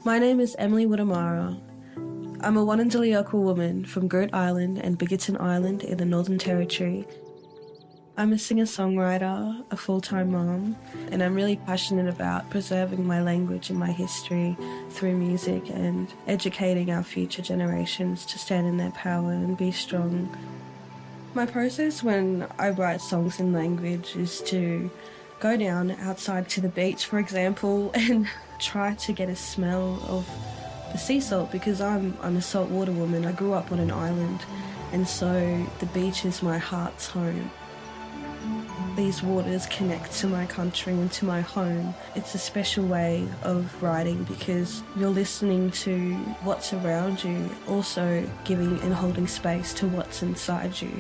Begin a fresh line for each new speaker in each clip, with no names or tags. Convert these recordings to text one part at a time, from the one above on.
My name is Emily Woodamara. I'm a Wurundjeri woman from Goat Island and Biggerton Island in the Northern Territory. I'm a singer-songwriter, a full-time mom, and I'm really passionate about preserving my language and my history through music and educating our future generations to stand in their power and be strong. My process when I write songs in language is to go down outside to the beach, for example, and try to get a smell of the sea salt because I'm a saltwater woman. I grew up on an island, and so the beach is my heart's home. These waters connect to my country and to my home. It's a special way of writing because you're listening to what's around you, also giving and holding space to what's inside you.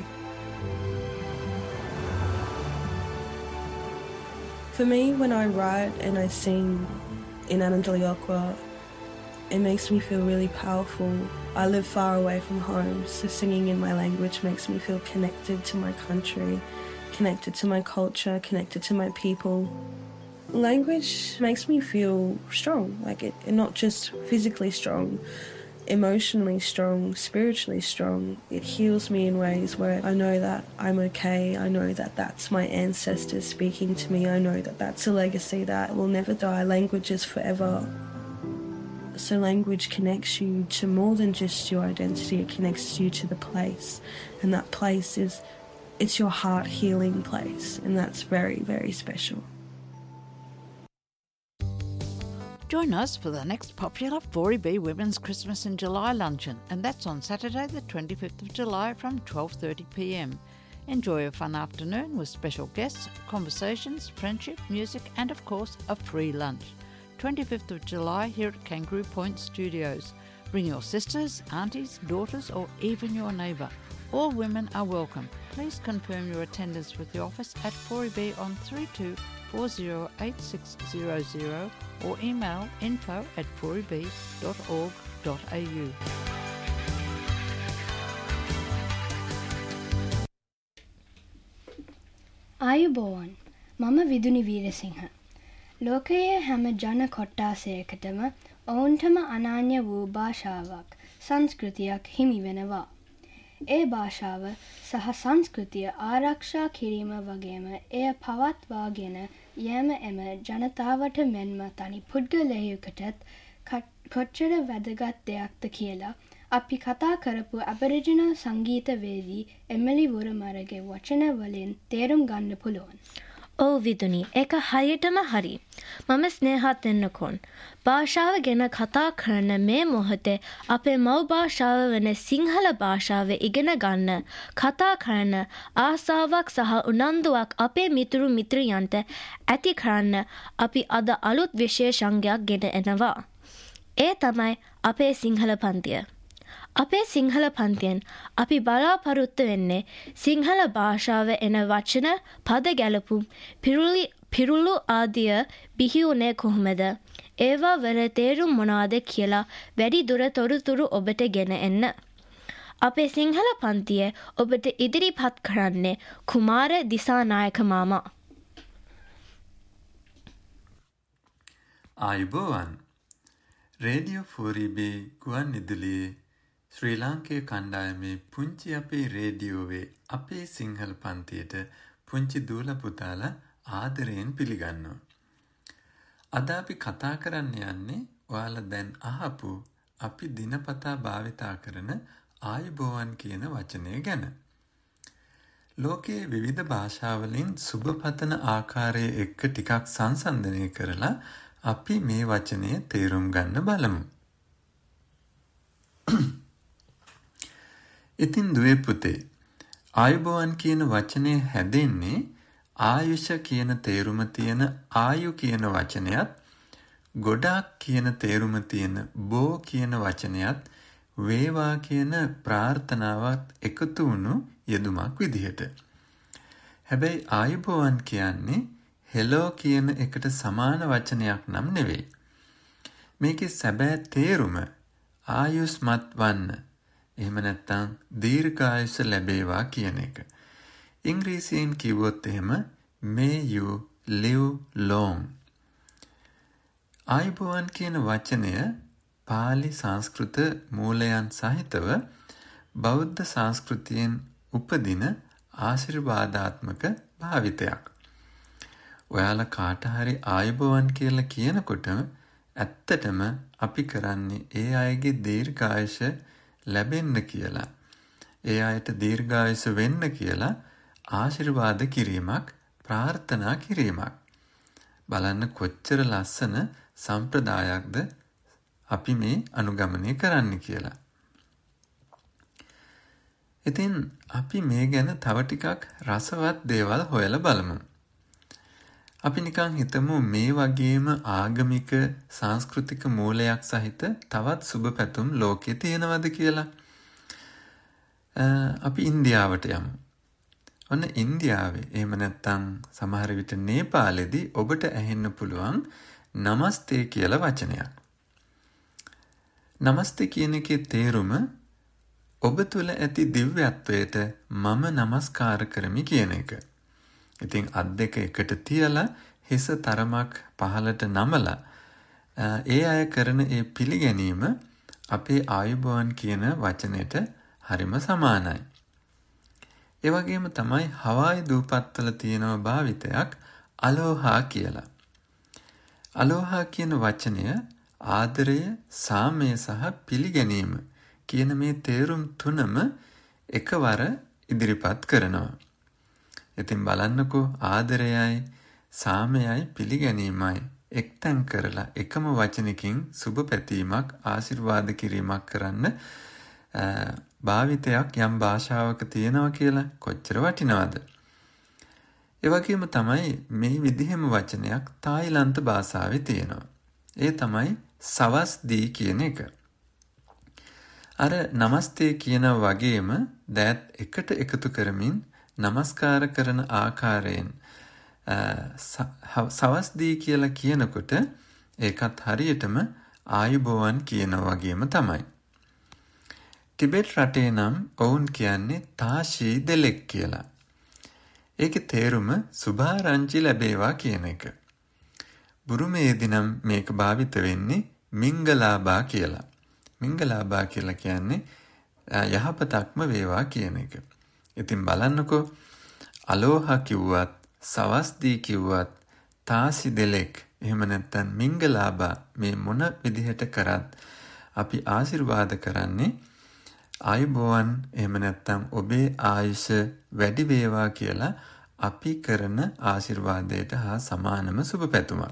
For me, when I write and I sing in Anandaliokwa, it makes me feel really powerful. I live far away from home, so singing in my language makes me feel connected to my country, connected to my culture, connected to my people. Language makes me feel strong, not just physically strong, emotionally strong, spiritually strong. It heals me in ways where I know that I'm okay. I know that that's my ancestors speaking to me. I know that that's a legacy that will never die. Language is forever. So language connects you to more than just your identity. It connects you to the place. And that place it's your heart healing place. And that's very, very special.
Join us for the next popular 4EB Women's Christmas in July luncheon, and that's on Saturday the 25th of July from 12:30pm. Enjoy a fun afternoon with special guests, conversations, friendship, music and of course a free lunch. 25th of July here at Kangaroo Point Studios. Bring your sisters, aunties, daughters or even your neighbour. All women are welcome. Please confirm your attendance with the office at 4EB on 32408600 or email info@4eb.org.au.
ආයුබෝවන් මම විදුනි වීරසිංහ. ලෝකයේ හැම ජන කොට්ටාසයකටම ඔවුන්ටම අනන්‍ය වූ භාෂාවක් සංස්කෘතියක් හිමි වෙනවා. ඒ භාෂාව සහ සංස්කෘතිය ආරක්ෂා කිරීම වගේම එය පවත්වාගෙන යෑම එම ජනතාවට මෙන්ම තනි පුද්ගලයෙකුටත් කොච්චර වැදගත් දෙයක්ද කියලා අපි කතා කරපු ඇබරිජිනල් සංගීතවේදී එමිලි වුරමරගේ වචන වලින් තේරුම් ගන්න පුළුවන්.
ඔව් විදුනි, ඒක හරියටම හරි. මම ස්නේහත් වෙන්නකොන්. භාෂාව ගැන කතා කරන මේ මොහොතේ අපේ මව් භාෂාව වන සිංහල භාෂාව ඉගෙන ගන්න, කතා කරන ආසාවක් සහ උනන්දුවක් අපේ මිතුරු මිත්‍රයන්ට ඇති කරන්න අපි අද අලුත් විශේෂංගයක් ගෙන එනවා. ඒ තමයි අපේ සිංහල පන්තිය. අපේ සිංහල පන්තියෙන් අපි බලාපොරොත්තු වෙන්නේ සිංහල භාෂාව එන වචන, පද ගැලපුම්, පිරුළු ආදිය බිහිවුනේ කොහොමද? ඒවා වල තේරුම් මොනවාද කියලා වැඩි දුර තොරතුරු ඔබට ගෙන එන්න. අපේ සිංහල පන්තියේ ඔබට ඉදිරිපත් කරන්නේ කුමාර දිසානායක මාමා.
ආයුබෝවන්. රේඩියෝ 4EB ගුවන් විදුලියේ ශ්‍රී ලාංකේය කණ්ඩායමේ පුංචි අපේ රේඩියෝවේ අපේ සිංහල පන්තියට පුංචි දූල පුතාලා ආදරයෙන් පිළිගන්නවා. අද අපි කතා කරන්න යන්නේ ඔයාලා දැන් අහපු අපි දිනපතා භාවිතා කරන ආයුබෝවන් කියන වචනය ගැන. ලෝකයේ විවිධ භාෂාවලින් සුබ පතන ආකාරය එක්ක ටිකක් සංසන්දනය කරලා අපි මේ වචනය තේරුම් ගන්න බලමු. ඉතින් දුවේ පුතේ, ආයුබෝවන් කියන වචනය හැදෙන්නේ ආයුෂ කියන තේරුම තියෙන ආයු කියන වචනයත්, ගොඩාක් කියන තේරුම තියෙන බෝ කියන වචනයත්, වේවා කියන ප්‍රාර්ථනාවත් එකතු වුණු යෙදුමක් විදිහට. හැබැයි ආයුබෝවන් කියන්නේ හෙලෝ කියන එකට සමාන වචනයක් නම් නෙවෙයි. මේකේ සැබෑ තේරුම ආයුෂ්මත් වන්න, එහෙම නැත්නම් දීර්ඝායුෂ ලැබේවා කියන එක. ඉංග්‍රීසියෙන් කිව්වොත් එහෙම may you live long. ආයුබෝවන් කියන වචනය පාලි සංස්කෘත මූලයන් සහිතව බෞද්ධ සංස්කෘතියෙන් උපදින ආශිර්වාදාත්මක භාවිතයක්. ඔයාලා කාට හරි ආයුබෝවන් කියලා කියනකොටම ඇත්තටම අපි කරන්නේ ඒ අයගේ දීර්ඝායුෂ ලැබෙන්න කියලා, ඒ අයට දීර්ඝායුෂ වෙන්න කියලා ආශිර්වාද කිරීමක්, ප්‍රාර්ථනා කිරීමක්. බලන්න කොච්චර ලස්සන සම්ප්‍රදායක්ද අපි මේ අනුගමනය කරන්න කියලා. ඉතින් අපි මේ ගැන තව ටිකක් රසවත් දේවල් හොයලා බලමු. අපි නිකන් හිතමු මේ වගේම ආගමික සංස්කෘතික මූලයක් සහිත තවත් සුබ පැතුම් ලෝකේ තියෙනවද කියලා. අපි ඉන්දියාවට යමු. ඔන්න ඉන්දියාවේ එහෙම නැත්නම් සමහර විට නේපාලෙදී ඔබට ඇහෙන්න පුළුවන් නමස්තේ කියලා වචනයක්. නමස්තේ කියන එකේ තේරුම ඔබ තුළ ඇති දිව්‍යත්වයට මම නමස්කාර කරමි කියන එක. ඉතින් අත් දෙක එකට තියලා හිස තරමක් පහළට නමලා ඒ අය කරන ඒ පිළිගැනීම අපේ ආයුබෝවන් කියන වචනයට හරිම සමානයි. ඒ වගේම තමයි හවායි දූපත්වල තියෙන භාවිතයක් අලෝහා කියලා. අලෝහා කියන වචනය ආදරය, සාමය සහ පිළිගැනීම කියන මේ තේරුම් තුනම එකවර ඉදිරිපත් කරනවා. ඉතින් බලන්නකෝ ආදරයයි, සාමයයි, පිළිගැනීමයි එක්තැන් කරලා එකම වචනකින් සුබ පැතීමක්, ආශිර්වාද කිරීමක් කරන්න භාවිතයක් යම් භාෂාවක තියෙනවා කියලා කොච්චර වටිනවද? ඒ වගේම තමයි මේ විදිහම වචනයක් තායිලන්ත භාෂාවේ තියෙනවා. ඒ තමයි සවස් දී කියන එක. අර නමස්තේ කියන වගේම දෑත් එකට එකතු කරමින් නමස්කාර කරන ආකාරයෙන් සවස් දී කියලා කියනකොට ඒකත් හරියටම ආයුබෝවන් කියන වගේම තමයි. ටිබෙට් රටේ නම් ඔවුන් කියන්නේ තාෂී දෙලෙක් කියලා. ඒකේ තේරුම සුභාරංචි ලැබේවා කියන එක. බුරුමේදී නම් මේක භාවිත වෙන්නේ මිංගලාබා කියලා. මිංගලාබා කියලා කියන්නේ යහපතක්ම වේවා කියන එක. ඉතින් බලන්නකෝ අලෝහා කිව්වත්, සවස්දී කිව්වත්, තාසි දෙලෙක් එහෙම නැත්නම් මිංගලාබා මේ මොන විදිහට කරත් අපි ආශිර්වාද කරන්නේ ආයුබෝවන් එහෙම නැත්නම් ඔබේ ආයුෂ වැඩි වේවා කියලා අපි කරන ආශිර්වාදයට හා සමානම සුබ පැතුමක්.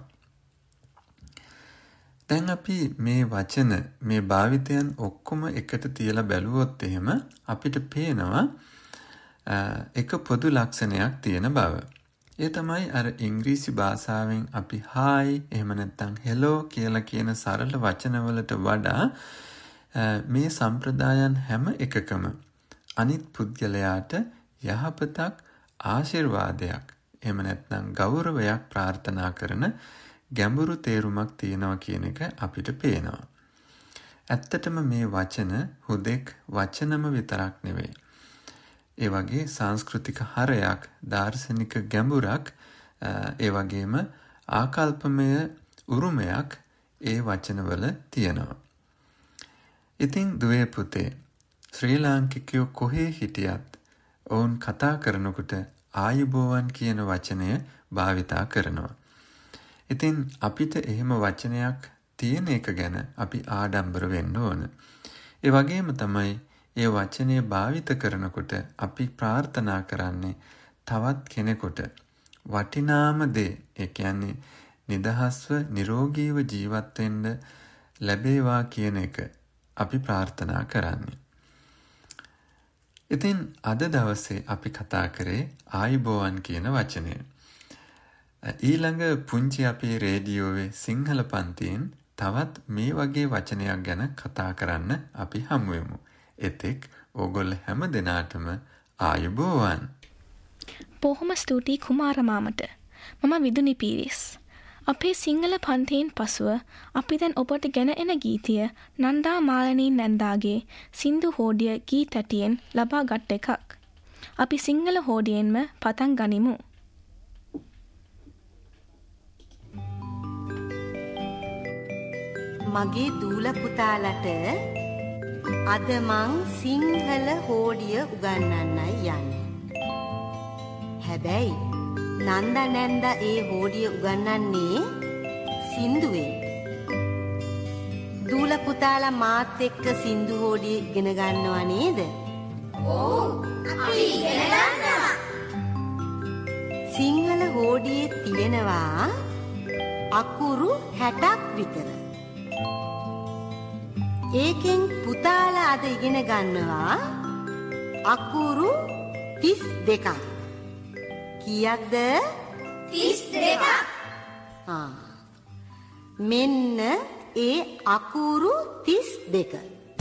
දැන් අපි මේ වචන, මේ භාවිතයන් ඔක්කොම එකට තියලා බැලුවොත් එහෙම අපිට පේනවා එක පොදු ලක්ෂණයක් තියෙන බව. ඒ තමයි අර ඉංග්‍රීසි භාෂාවෙන් අපි hi එහෙම නැත්නම් hello කියලා කියන සරල වචනවලට වඩා මේ සම්ප්‍රදායන් හැම එකකම අනිත් පුද්ගලයාට යහපතක්, ආශිර්වාදයක් එහෙම නැත්නම් ගෞරවයක් ප්‍රාර්ථනා කරන ගැඹුරු තේරුමක් තියෙනවා කියන එක අපිට පේනවා. ඇත්තටම මේ වචන හුදෙක් වචනම විතරක් නෙවෙයි. ඒ වගේ සංස්කෘතික හරයක්, දාර්ශනික ගැඹුරක්, ඒ වගේම ආකල්පමය උරුමයක් ඒ වචනවල තියෙනවා. ඉතින් දුවේ පුතේ, ශ්‍රී ලාංකිකයෝ කොහේ හිටියත් ඔවුන් කතා කරනකොට ආයුබෝවන් කියන වචනය භාවිතා කරනවා. ඉතින් අපිට එහෙම වචනයක් තියෙන එක ගැන අපි ආඩම්බර වෙන්න ඕන. ඒ වගේම තමයි ඒ වචනය භාවිත කරනකොට අපි ප්‍රාර්ථනා කරන්නේ තවත් කෙනෙකුට වටිනාම දේ, ඒ කියන්නේ නිදහස්ව නිරෝගීව ජීවත් වෙන්න ලැබේවා කියන එක අපි ප්‍රාර්ථනා කරන්නේ. ඉතින් අද දවසේ අපි කතා කරේ ආයුබෝවන් කියන වචනය. ඊළඟ පුංචි අපේ රේඩියෝවේ සිංහල පන්තියෙන් තවත් මේ වගේ වචනයක් ගැන කතා කරන්න අපි හමු වෙමු. එතෙක් ඕගොල්ලෝ හැම දිනාටම ආයුබෝවන්.
බොහොම ස්තුතියි කුමාර මාමට. මම විදුනි පීරිස්. අපේ සිංහල පන්තියෙන් පසුව අපි දැන් ඔබට ගෙන එන ගීතය නන්දා මාලනී නැන්දාගේ සින්දු හෝඩිය ගී තැටියෙන් ලබා ගත් එකක්. අපි සිංහල හෝඩියෙන්ම පටන් ගනිමු.
මගේ දූල පුතාලට අද මං සිංහල හෝඩිය උගන්වන්නයි යන්නේ. හැබැයි නන්දා නැන්දා ඒ හෝඩිය උගන්වන්නේ සින්දුවෙන්. දූල පුතාලා මාත් එක්ක සින්දු හෝඩිය ඉගෙන ගන්නවා නේද? ඔව් අපි ඉගෙන ගන්නවා. සිංහල හෝඩියේ තියෙනවා අකුරු 60ක් විතර. ඒකෙන් පුතාලා අද ඉගෙන ගන්නවා අකුරු 32ක්. කීයක්ද? 32ක්. මෙන්න ඒ අකුරු 32.